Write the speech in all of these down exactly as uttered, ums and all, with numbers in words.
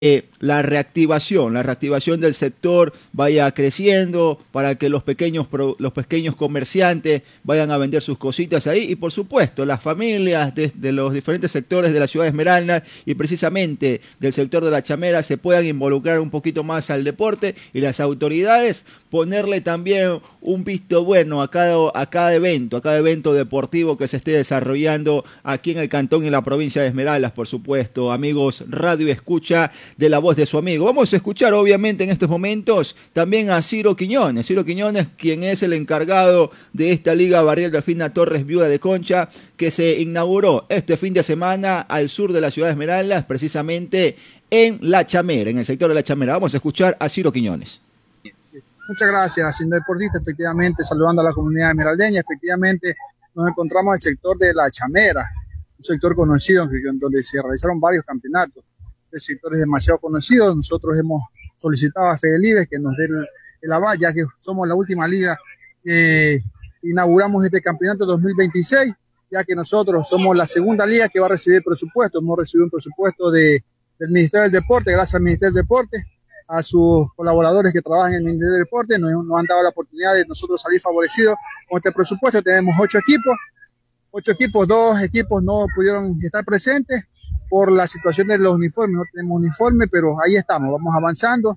Eh, la reactivación, la reactivación del sector vaya creciendo para que los pequeños, los pequeños comerciantes vayan a vender sus cositas ahí y por supuesto las familias de, de los diferentes sectores de la ciudad de Esmeraldas y precisamente del sector de La Chamera se puedan involucrar un poquito más al deporte y las autoridades ponerle también un visto bueno a cada, a cada evento, a cada evento deportivo que se esté desarrollando aquí en el cantón y en la provincia de Esmeraldas, por supuesto, amigos Radio Escucha de la voz de su amigo. Vamos a escuchar obviamente en estos momentos también a Ciro Quiñones, Ciro Quiñones, quien es el encargado de esta Liga Barrial Delfina Torres Viuda de Concha, que se inauguró este fin de semana al sur de la ciudad de Esmeraldas, precisamente en La Chamera, en el sector de La Chamera. Vamos a escuchar a Ciro Quiñones. Muchas gracias, siendo deportista, efectivamente, saludando a la comunidad esmeraldeña. Efectivamente, nos encontramos en el sector de La Chamera, un sector conocido donde se realizaron varios campeonatos. Este sector es demasiado conocido. Nosotros hemos solicitado a Fedelibes que nos dé el, el aval, ya que somos la última liga que inauguramos este campeonato dos mil veintiséis, ya que nosotros somos la segunda liga que va a recibir presupuesto. Hemos recibido un presupuesto de, del Ministerio del Deporte, gracias al Ministerio del Deporte, a sus colaboradores que trabajan en el Ministerio del Deporte, nos, nos han dado la oportunidad de nosotros salir favorecidos con este presupuesto. Tenemos ocho equipos, ocho equipos, dos equipos no pudieron estar presentes por la situación de los uniformes, no tenemos uniforme, pero ahí estamos, vamos avanzando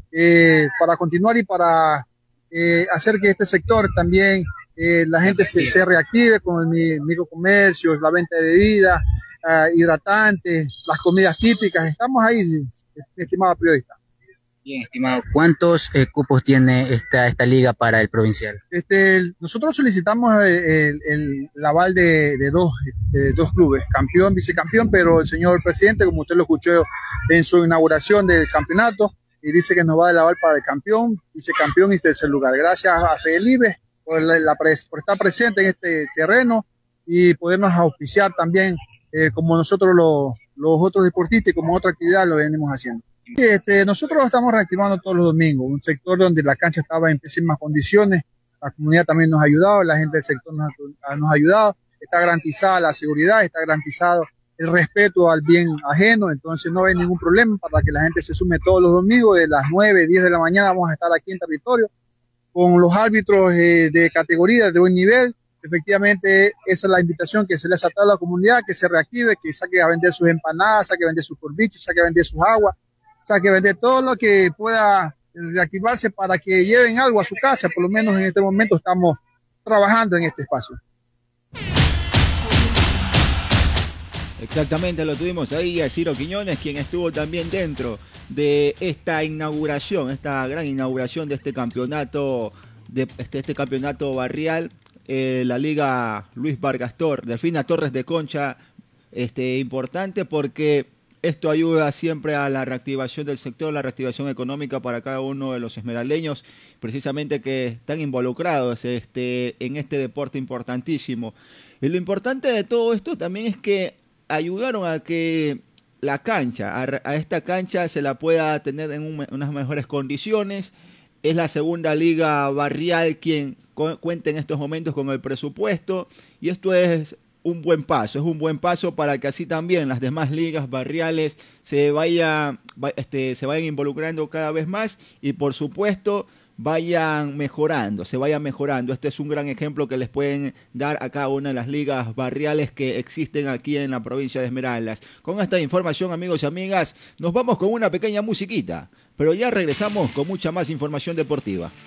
eh, para continuar y para eh, hacer que este sector también eh, la gente se, se reactive con el microcomercio, la venta de bebidas, uh, hidratantes, las comidas típicas. Estamos ahí, estimado periodista. Bien, estimado, ¿cuántos eh, cupos tiene esta, esta liga para el provincial? Este, el, nosotros solicitamos el, el, el, el aval de, de, dos, de dos clubes, campeón, vicecampeón, pero el señor presidente, como usted lo escuchó en su inauguración del campeonato, y dice que nos va a dar el aval para el campeón, vicecampeón y tercer lugar. Gracias a Fedelibes por, la, la, por estar presente en este terreno y podernos auspiciar también, eh, como nosotros lo, los otros deportistas y como otra actividad lo venimos haciendo. Este, nosotros lo estamos reactivando todos los domingos, un sector donde la cancha estaba en pésimas condiciones, la comunidad también nos ha ayudado, la gente del sector nos ha, nos ha ayudado, está garantizada la seguridad, está garantizado el respeto al bien ajeno, entonces no hay ningún problema para que la gente se sume todos los domingos, de las nueve, diez de la mañana vamos a estar aquí en territorio, con los árbitros eh, de categoría, de buen nivel. Efectivamente, esa es la invitación que se le hace a toda la comunidad, que se reactive, que saque a vender sus empanadas, saque a vender sus corbichos, saque a vender sus aguas, o sea, que vender todo lo que pueda reactivarse para que lleven algo a su casa. Por lo menos en este momento estamos trabajando en este espacio. Exactamente, lo tuvimos ahí a Ciro Quiñones, quien estuvo también dentro de esta inauguración, esta gran inauguración de este campeonato, de este, este campeonato barrial, eh, la Liga Luis Vargas Torres, Delfina Torres de Concha, este, importante porque esto ayuda siempre a la reactivación del sector, la reactivación económica para cada uno de los esmeraldeños, precisamente que están involucrados este, en este deporte importantísimo. Y lo importante de todo esto también es que ayudaron a que la cancha, a, a esta cancha se la pueda tener en un, unas mejores condiciones. Es la segunda liga barrial quien cu cuenta en estos momentos con el presupuesto y esto es un buen paso, es un buen paso para que así también las demás ligas barriales se, vaya, este, se vayan involucrando cada vez más y por supuesto vayan mejorando, se vayan mejorando. Este es un gran ejemplo que les pueden dar a cada una de las ligas barriales que existen aquí en la provincia de Esmeraldas. Con esta información, amigos y amigas, nos vamos con una pequeña musiquita, pero ya regresamos con mucha más información deportiva.